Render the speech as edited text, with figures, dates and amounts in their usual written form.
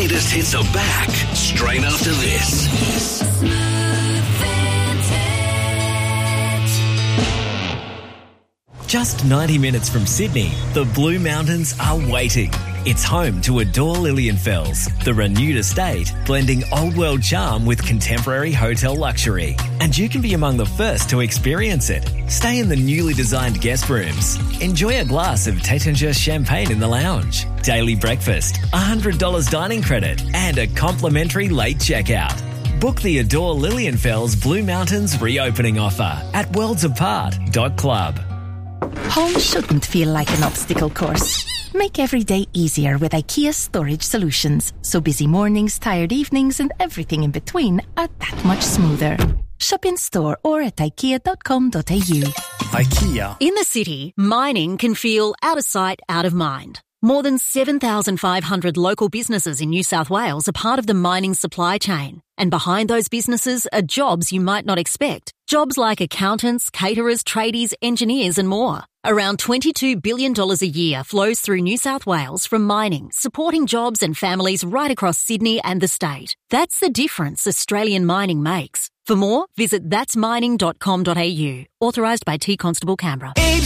latest hits are back straight after this. Just 90 minutes from Sydney, the Blue Mountains are waiting. It's home to Adore Lilienfels, the renewed estate, blending old world charm with contemporary hotel luxury. And you can be among the first to experience it. Stay in the newly designed guest rooms. Enjoy a glass of Taittinger champagne in the lounge. Daily breakfast, $100 dining credit, and a complimentary late checkout. Book the Adore Lilienfels Blue Mountains reopening offer at worldsapart.club. Home shouldn't feel like an obstacle course. Make every day easier with IKEA storage solutions, so busy mornings, tired evenings, and everything in between are that much smoother. Shop in store or at ikea.com.au. IKEA. In the city, mining can feel out of sight, out of mind. More than 7,500 local businesses in New South Wales are part of the mining supply chain. And behind those businesses are jobs you might not expect. Jobs like accountants, caterers, tradies, engineers and more. Around $22 billion a year flows through New South Wales from mining, supporting jobs and families right across Sydney and the state. That's the difference Australian mining makes. For more, visit thatsmining.com.au. Authorised by T Constable Canberra. Age